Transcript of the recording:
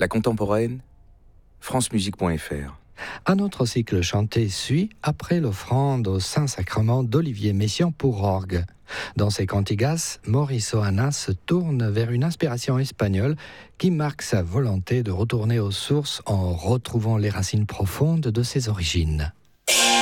La contemporaine, francemusique.fr. Un autre cycle chanté suit après l'offrande au Saint-Sacrement d'Olivier Messiaen pour orgue. Dans ses cantigas, Maurice Ohana se tourne vers une inspiration espagnole qui marque sa volonté de retourner aux sources en retrouvant les racines profondes de ses origines.